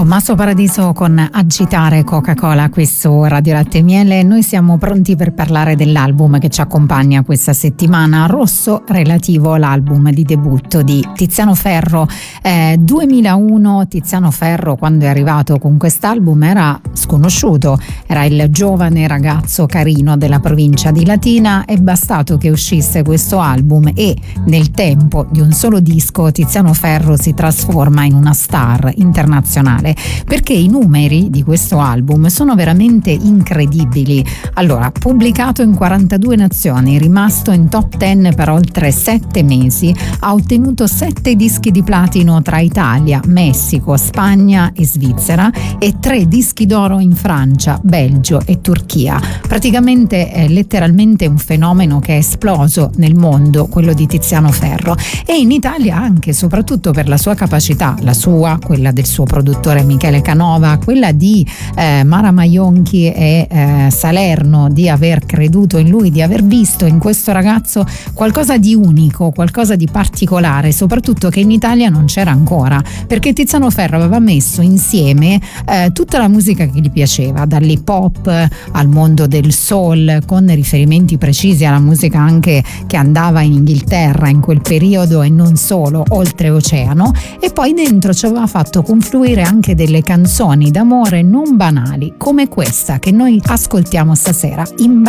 Tommaso Paradiso con Agitare Coca-Cola qui su Radio Latte e Miele. Noi siamo pronti per parlare dell'album che ci accompagna questa settimana, Rosso, relativo all'album di debutto di Tiziano Ferro. 2001 Tiziano Ferro, quando è arrivato con quest'album, era sconosciuto, era il giovane ragazzo carino della provincia di Latina. È bastato che uscisse questo album e nel tempo di un solo disco Tiziano Ferro si trasforma in una star internazionale, perché i numeri di questo album sono veramente incredibili. Allora, pubblicato in 42 nazioni, rimasto in top 10 per oltre 7 mesi, ha ottenuto 7 dischi di platino tra Italia, Messico, Spagna e Svizzera e 3 dischi d'oro in Francia, Belgio e Turchia. Praticamente è letteralmente un fenomeno che è esploso nel mondo, quello di Tiziano Ferro, e in Italia anche, soprattutto per la sua capacità, la sua, quella del suo produttore Michele Canova, quella di Mara Maionchi e Salerno, di aver creduto in lui, di aver visto in questo ragazzo qualcosa di unico, qualcosa di particolare, soprattutto che in Italia non c'era ancora, perché Tiziano Ferro aveva messo insieme tutta la musica che gli piaceva, dall'hip hop al mondo del soul, con riferimenti precisi alla musica anche che andava in Inghilterra in quel periodo e non solo, oltreoceano, e poi dentro ci aveva fatto confluire anche delle canzoni d'amore non banali come questa che noi ascoltiamo stasera in